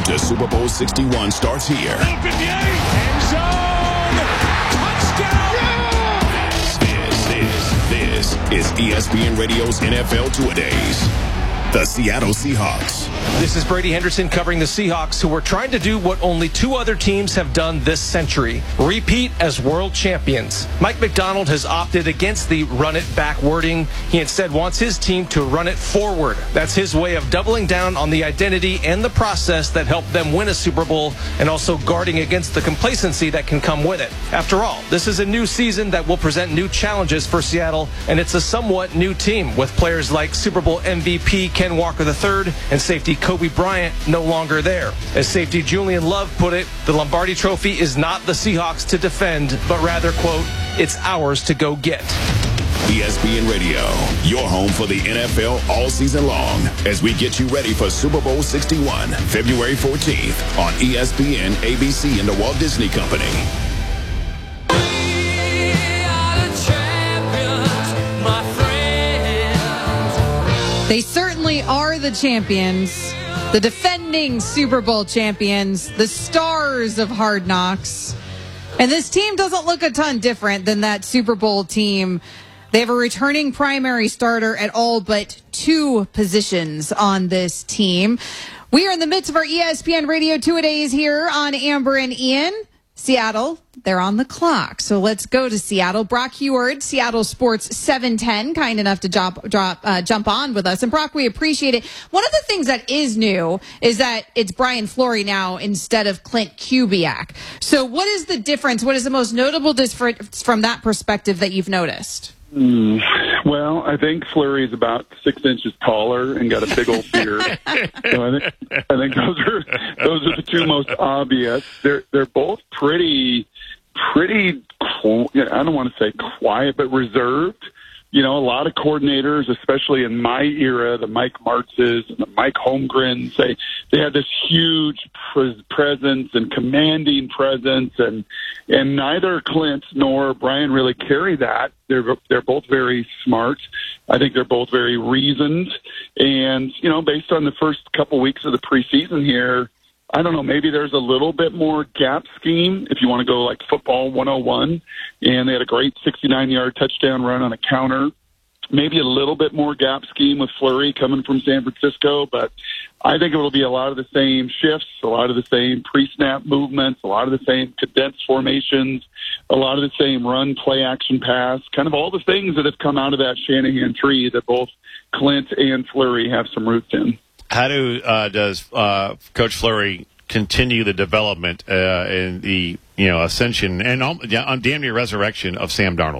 to Super Bowl 61 starts here. Open the end zone. Touchdown. This is ESPN Radio's NFL Two-A-Days. The Seattle Seahawks. This is Brady Henderson covering the Seahawks, who are trying to do what only two other teams have done this century: repeat as world champions. Mike Macdonald has opted against the run-it-back wording. He instead wants his team to run it forward. That's his way of doubling down on the identity and the process that helped them win a Super Bowl, and also guarding against the complacency that can come with it. After all, this is a new season that will present new challenges for Seattle, and it's a somewhat new team with players like Super Bowl MVP Ken Walker III and safety Kobe Bryant no longer there. As safety Julian Love put it, the Lombardi Trophy is not the Seahawks to defend, but rather, quote, it's ours to go get. ESPN Radio, your home for the NFL all season long, as we get you ready for Super Bowl 61, February 14th on ESPN, ABC, and the Walt Disney Company. They certainly are the champions, the defending Super Bowl champions, the stars of Hard Knocks. And this team doesn't look a ton different than that Super Bowl team. They have a returning primary starter at all but two positions on this team. We are in the midst of our ESPN Radio Two-A-Days here on Amber and Ian. Seattle, they're on the clock. So let's go to Seattle. Brock Huard, Seattle Sports 710, kind enough to jump on with us. And Brock, we appreciate it. One of the things that is new is that it's Brian Fleury now instead of Clint Kubiak. So what is the difference? What is the most notable difference from that perspective that you've noticed? Well, I think Fleury is about 6 inches taller and got a big old beard. So I think those are the two most obvious. They're both pretty. I don't want to say quiet, but reserved. You know, a lot of coordinators, especially in my era, the Mike Martzes and the Mike Holmgrens, they had this huge presence and commanding presence, and neither Clint nor Brian really carry that. They're both very smart. I think they're both very reasoned, and you know, based on the first couple weeks of the preseason here, I don't know, maybe there's a little bit more gap scheme if you want to go like football 101, and they had a great 69-yard touchdown run on a counter. Maybe a little bit more gap scheme with Fleury coming from San Francisco, but I think it will be a lot of the same shifts, a lot of the same pre-snap movements, a lot of the same condensed formations, a lot of the same run, play, action, pass, kind of all the things that have come out of that Shanahan tree that both Clint and Fleury have some roots in. How does Coach Fleury continue the development in the ascension and damn near resurrection of Sam Darnold?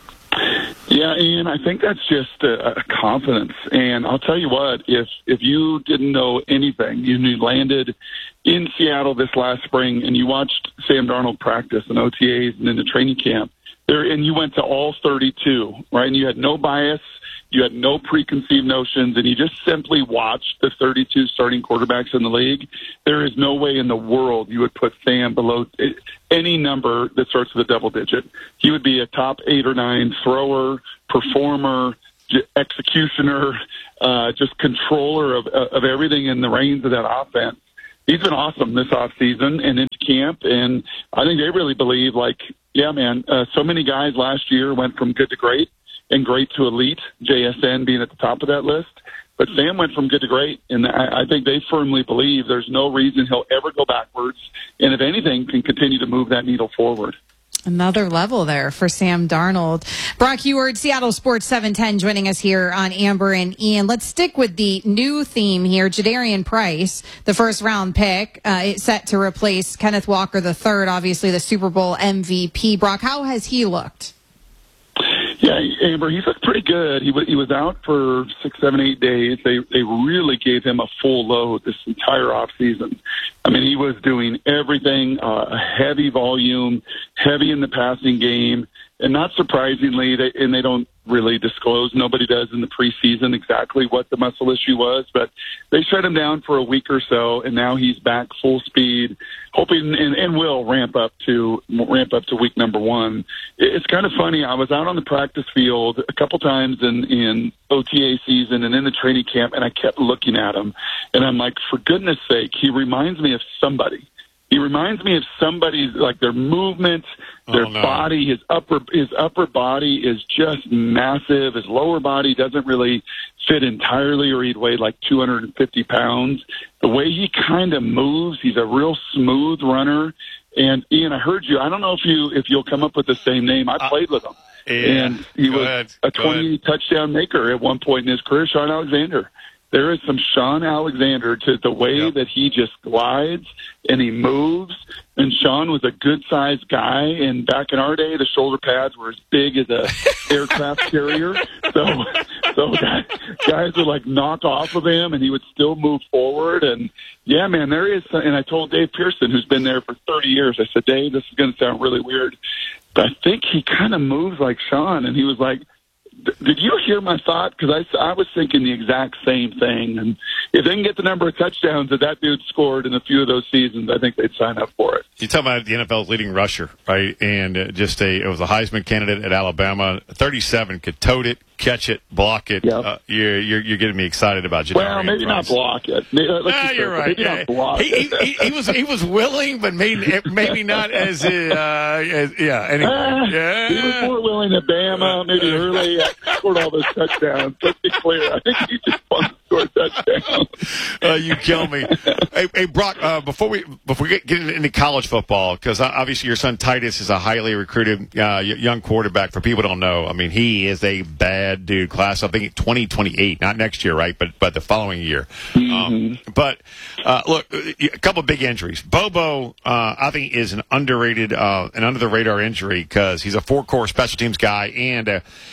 Yeah, Ian, I think that's just a confidence. And I'll tell you what, if you didn't know anything, you landed in Seattle this last spring and you watched Sam Darnold practice in OTAs and in the training camp, and you went to all 32, right? And you had no bias. You had no preconceived notions, and you just simply watched the 32 starting quarterbacks in the league. There is no way in the world you would put Sam below any number that starts with a double digit. He would be a top 8 or 9 thrower, performer, executioner, just controller of everything in the reins of that offense. He's been awesome this offseason and into camp, and I think they really believe, so many guys last year went from good to great, and great to elite, JSN being at the top of that list. But Sam went from good to great, and I think they firmly believe there's no reason he'll ever go backwards, and if anything, can continue to move that needle forward. Another level there for Sam Darnold. Brock Huard, Seattle Sports 710, joining us here on Amber and Ian. Let's stick with the new theme here. Jadarian Price, the first-round pick, it's set to replace Kenneth Walker III, obviously the Super Bowl MVP. Brock, how has he looked? Yeah, Amber, he's looked pretty good. He was out for 6, 7, 8 days. They really gave him a full load this entire off season. I mean, he was doing everything, heavy volume, heavy in the passing game. And not surprisingly, they don't really disclose. Nobody does in the preseason exactly what the muscle issue was, but they shut him down for a week or so, and now he's back full speed, hoping and will ramp up to week number 1. It's kind of funny. I was out on the practice field a couple times in OTA season and in the training camp, and I kept looking at him, and I'm like, for goodness sake, he reminds me of somebody. He reminds me of somebody, like their movement, their body, his upper body is just massive. His lower body doesn't really fit entirely, or he'd weigh like 250 pounds. The way he kind of moves, he's a real smooth runner. And Ian, I heard you. I don't know if you'll come up with the same name. I played with him, and he was a 20 touchdown maker at one point in his career. Sean Alexander. There is some Sean Alexander to the way that he just glides and he moves. And Sean was a good-sized guy. And back in our day, the shoulder pads were as big as a aircraft carrier. So guys would like knock off of him, and he would still move forward. And yeah, man, there is. And I told Dave Pearson, who's been there for 30 years, I said, Dave, this is going to sound really weird, but I think he kind of moves like Sean. And he was like, did you hear my thought? Because I was thinking the exact same thing. And if they can get the number of touchdowns that dude scored in a few of those seasons, I think they'd sign up for it. You talk about the NFL's leading rusher, right? And it was a Heisman candidate at Alabama. 37 could tote it, catch it, block it. Yep. You're getting me excited about Jadarian Well, maybe Price. not block it. You're right. Maybe not block it. He was willing, but maybe not as anyway. He was more willing at Bama, maybe early. Scored all those touchdowns. Let's be clear. I think he just won to score touchdowns. You kill me. Hey, Brock. Before we get into college football, because obviously your son Titus is a highly recruited young quarterback. For people who don't know, I mean, he is a bad dude. Class, I think 2028, not next year, right? But the following year. Mm-hmm. Look, a couple of big injuries. Bobo, I think, is an underrated, an under the radar injury because he's a 4-core special teams guy and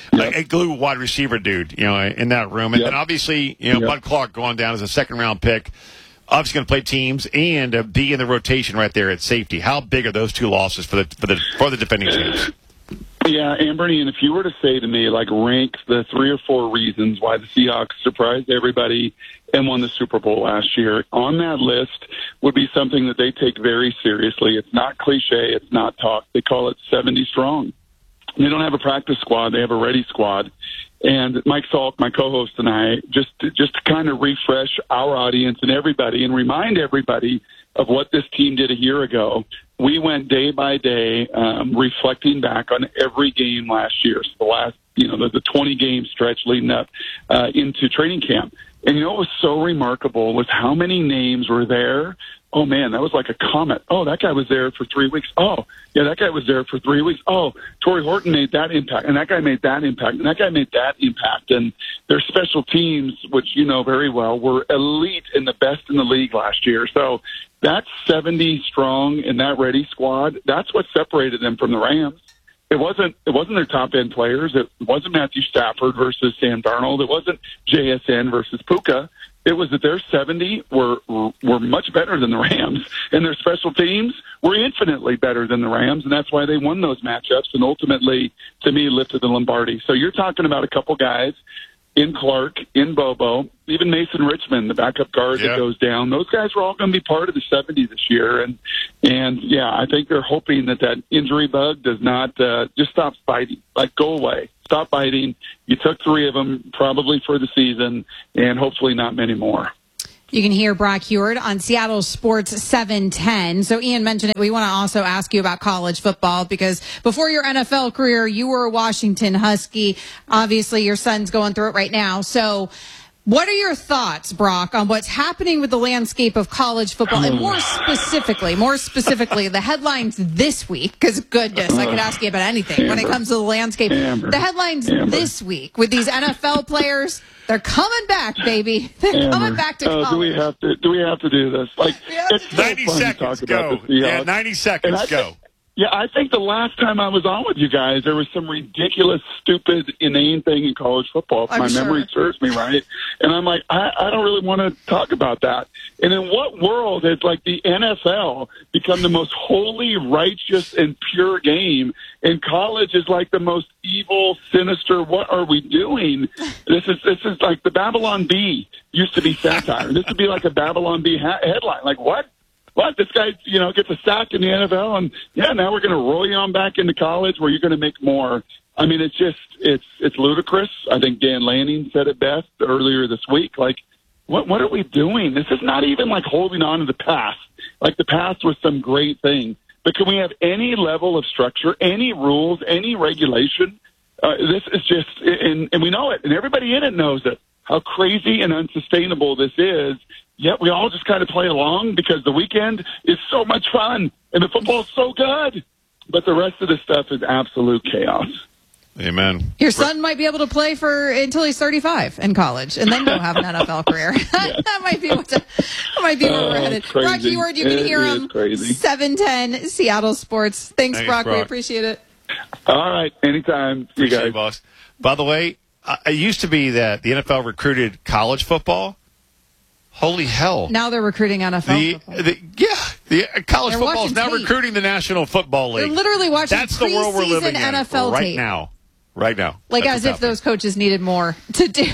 a glue wide receiver dude, in that room. And then obviously, Bud Clark going down as a 2nd-round pick. Obviously going to play teams and be in the rotation right there at safety. How big are those two losses for the defending teams? Yeah, Amberny, and if you were to say to me, like, rank the 3 or 4 reasons why the Seahawks surprised everybody and won the Super Bowl last year, on that list would be something that they take very seriously. It's not cliche. It's not talk. They call it 70 strong. They don't have a practice squad. They have a ready squad. And Mike Salk, my co-host, and I, just to kind of refresh our audience and everybody and remind everybody of what this team did a year ago, we went day by day reflecting back on every game last year. So the last, the 20-game stretch leading up into training camp. And what was so remarkable was how many names were there. Oh, man, that was like a comet. Oh, that guy was there for 3 weeks. Oh, yeah, that guy was there for 3 weeks. Oh, Torrey Horton made that impact, and that guy made that impact, and that guy made that impact. And their special teams, which you know very well, were elite and the best in the league last year. So that's 70 strong in that ready squad. That's what separated them from the Rams. It wasn't their top end players. It wasn't Matthew Stafford versus Sam Darnold. It wasn't JSN versus Puka. It was that their 70 were much better than the Rams, and their special teams were infinitely better than the Rams, and that's why they won those matchups and ultimately, to me, lifted the Lombardi. So you're talking about a couple guys in Clark, in Bobo, even Mason Richmond, the backup guard that goes down. Those guys were all going to be part of the 70 this year. And yeah, I think they're hoping that injury bug does not just stop biting, like go away. Stop biting. You took 3 of them probably for the season and hopefully not many more. You can hear Brock Huard on Seattle Sports 710. So Ian mentioned it. We want to also ask you about college football because before your NFL career, you were a Washington Husky. Obviously, your son's going through it right now. So what are your thoughts, Brock, on what's happening with the landscape of college football and more specifically, the headlines this week? Because goodness, I could ask you about anything when it comes to the landscape. The headlines this week with these NFL players. They're coming back, baby. They're coming back to college. Do we have to do this? Like, it's so 90 seconds, go. Yeah, 90 seconds, go. Yeah, I think the last time I was on with you guys, there was some ridiculous, stupid, inane thing in college football, if my memory serves me right. And I'm like, I don't really want to talk about that. And in what world has, like, the NFL become the most holy, righteous, and pure game, and college is like the most evil, sinister? What are we doing? This is like the Babylon Bee used to be satire. This would be like a Babylon Bee headline. Like, what? What? This guy, gets a sack in the NFL, and now we're going to roll you on back into college where you're going to make more. I mean, it's ludicrous. I think Dan Lanning said it best earlier this week. Like, what are we doing? This is not even like holding on to the past. Like, the past was some great thing. But can we have any level of structure, any rules, any regulation? This is just, and we know it, and everybody in it knows it, how crazy and unsustainable this is. Yet we all just kind of play along because the weekend is so much fun and the football's so good. But the rest of the stuff is absolute chaos. Amen. Your son might be able to play until he's 35 in college, and then go have an NFL career. That might be what we're headed. Rocky Ward, you can hear him. 710 Seattle Sports. Thanks, Brock. We appreciate it. All right. Anytime. See you guys. Boss. By the way, it used to be that the NFL recruited college football. Holy hell. Now they're recruiting NFL football. College football is now recruiting the National Football League. They're literally watching That's the world we're living NFL in right tape. now. Right now. Like, as if those coaches needed more to do.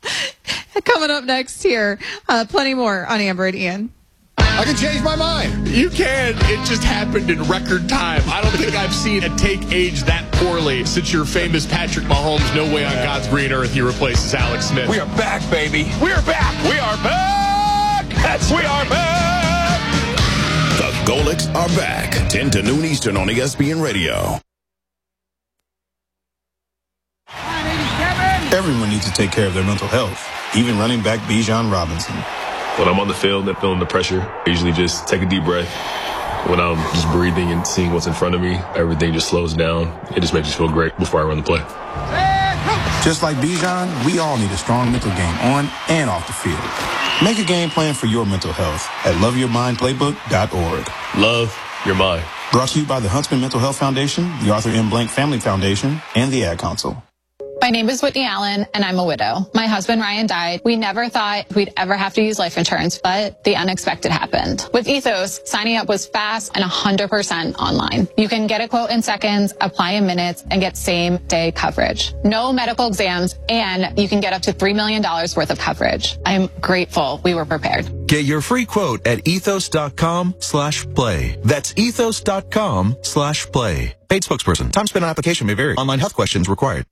Coming up next here, plenty more on Amber and Ian. I can change my mind. You can. It just happened in record time. I don't think I've seen a take age that poorly since your famous Patrick Mahomes, no way on God's green earth he replaces Alex Smith. We are back, baby. We are back. We are back. We are back. The Golics are back. 10 to noon Eastern on ESPN Radio. Everyone needs to take care of their mental health, even running back Bijan Robinson. When I'm on the field and feeling the pressure, I usually just take a deep breath. When I'm just breathing and seeing what's in front of me, everything just slows down. It just makes me feel great before I run the play. Just like Bijan, we all need a strong mental game on and off the field. Make a game plan for your mental health at loveyourmindplaybook.org. Love your mind. Brought to you by the Huntsman Mental Health Foundation, the Arthur M. Blank Family Foundation, and the Ad Council. My name is Whitney Allen, and I'm a widow. My husband, Ryan, died. We never thought we'd ever have to use life insurance, but the unexpected happened. With Ethos, signing up was fast and 100% online. You can get a quote in seconds, apply in minutes, and get same-day coverage. No medical exams, and you can get up to $3 million worth of coverage. I am grateful we were prepared. Get your free quote at ethos.com/play. That's ethos.com/play. Paid spokesperson. Time spent on application may vary. Online health questions required.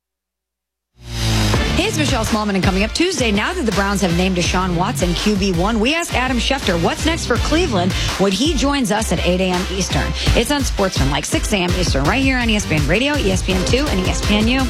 Hey, it's Michelle Smallman, and coming up Tuesday, now that the Browns have named Deshaun Watson QB1, we ask Adam Schefter what's next for Cleveland when he joins us at 8 a.m. Eastern. It's on Sportsman, 6 a.m. Eastern, right here on ESPN Radio, ESPN2, and ESPNU.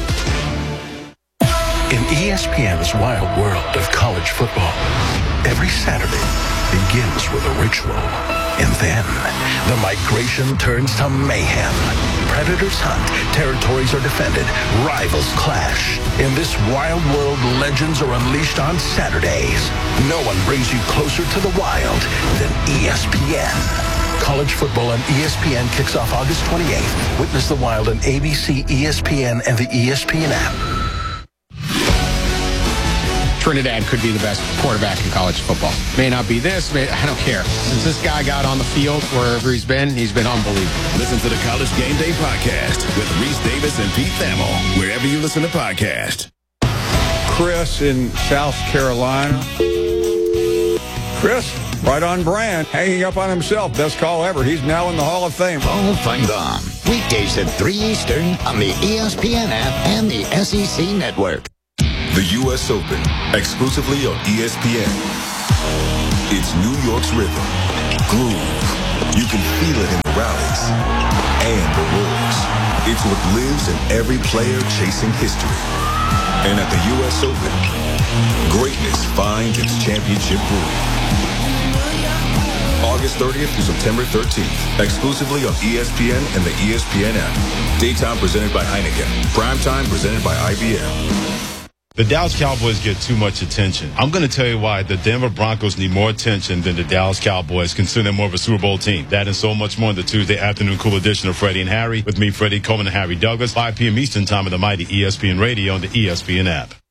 In ESPN's wild world of college football, every Saturday begins with a ritual. And then, the migration turns to mayhem. Predators hunt, territories are defended, rivals clash. In this wild world, legends are unleashed on Saturdays. No one brings you closer to the wild than ESPN. College football on ESPN kicks off August 28th. Witness the wild on ABC, ESPN, and the ESPN app. Trinidad could be the best quarterback in college football. May not be this, I don't care. Since this guy got on the field, wherever he's been unbelievable. Listen to the College Game Day podcast with Reese Davis and Pete Thamel, wherever you listen to podcasts. Chris in South Carolina. Chris, right on brand, hanging up on himself. Best call ever. He's now in the Hall of Fame. Paul Feinbaum. Weekdays at 3 Eastern on the ESPN app and the SEC Network. The U.S. Open, exclusively on ESPN. It's New York's rhythm, groove. You can feel it in the rallies and the roars. It's what lives in every player chasing history. And at the U.S. Open, greatness finds its championship groove. August 30th through September 13th, exclusively on ESPN and the ESPN app. Daytime presented by Heineken. Primetime presented by IBM. The Dallas Cowboys get too much attention. I'm going to tell you why the Denver Broncos need more attention than the Dallas Cowboys, considering they're more of a Super Bowl team. That and so much more in the Tuesday afternoon cool edition of Freddie and Harry. With me, Freddie Coleman and Harry Douglas, 5 p.m. Eastern Time of the mighty ESPN Radio and the ESPN app.